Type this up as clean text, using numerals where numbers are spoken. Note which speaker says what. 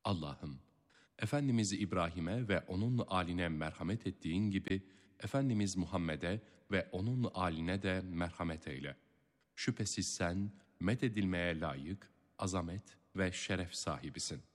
Speaker 1: Allah'ım, Efendimiz İbrahim'e ve onun âline merhamet ettiğin gibi, Efendimiz Muhammed'e ve onun âline de merhamet eyle. Şüphesiz sen, mededilmeye layık, azamet ve şeref sahibisin.